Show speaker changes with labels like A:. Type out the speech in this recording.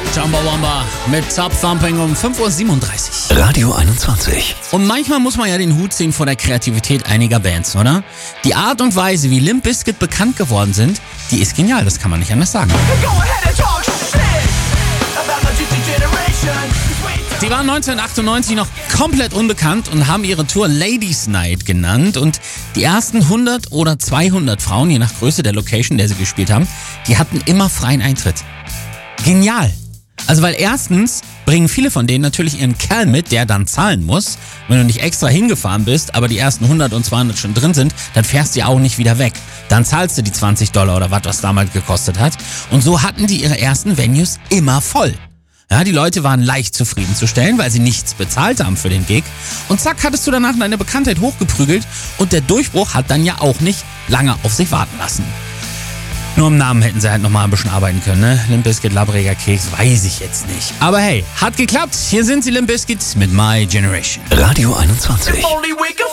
A: Chumbawamba mit Top Thumping um 5.37 Uhr.
B: Radio 21.
A: Und manchmal muss man ja den Hut ziehen vor der Kreativität einiger Bands, oder? Die Art und Weise, wie Limp Bizkit bekannt geworden sind, die ist genial, das kann man nicht anders sagen. Sie waren 1998 noch komplett unbekannt und haben ihre Tour Ladies Night genannt. Und die ersten 100 oder 200 Frauen, je nach Größe der Location, der sie gespielt haben, die hatten immer freien Eintritt. Genial! Also weil erstens bringen viele von denen natürlich ihren Kerl mit, der dann zahlen muss. Wenn du nicht extra hingefahren bist, aber die ersten 100 und 200 schon drin sind, dann fährst du ja auch nicht wieder weg. Dann zahlst du die $20 oder was damals gekostet hat. Und so hatten die ihre ersten Venues immer voll. Ja, die Leute waren leicht zufriedenzustellen, weil sie nichts bezahlt haben für den Gig. Und zack, hattest du danach deine Bekanntheit hochgeprügelt und der Durchbruch hat dann ja auch nicht lange auf sich warten lassen. Nur im Namen hätten sie halt nochmal ein bisschen arbeiten können, ne? Limp Bizkit, Labbriger Keks, weiß ich jetzt nicht. Aber hey, hat geklappt. Hier sind sie, Limp Bizkit mit My Generation.
B: Radio 21.